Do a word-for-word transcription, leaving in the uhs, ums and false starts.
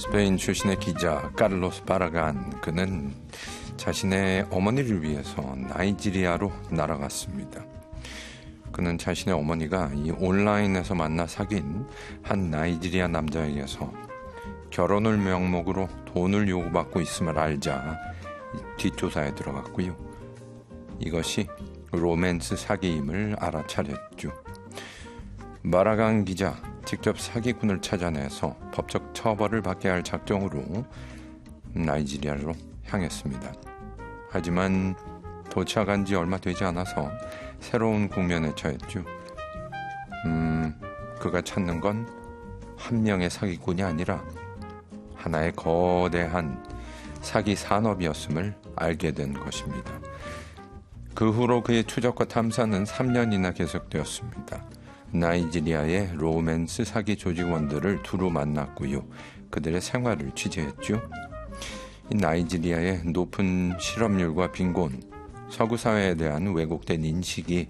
스페인 출신의 기자 카를로스 바라간, 그는 자신의 어머니를 위해서 나이지리아로 날아갔습니다. 그는 자신의 어머니가 이 온라인에서 만나 사귄 한 나이지리아 남자에게서 결혼을 명목으로 돈을 요구받고 있음을 알자 뒷조사에 들어갔고요. 이것이 로맨스 사기임을 알아차렸죠. 바라간 기자, 직접 사기꾼을 찾아내서 법적 처벌을 받게 할 작정으로 나이지리아로 향했습니다. 하지만 도착한 지 얼마 되지 않아서 새로운 국면에 처했죠. 음, 그가 찾는 건 한 명의 사기꾼이 아니라 하나의 거대한 사기 산업이었음을 알게 된 것입니다. 그 후로 그의 추적과 탐사는 삼 년이나 계속되었습니다. 나이지리아의 로맨스 사기 조직원들을 두루 만났고요. 그들의 생활을 취재했죠. 이 나이지리아의 높은 실업률과 빈곤, 서구 사회에 대한 왜곡된 인식이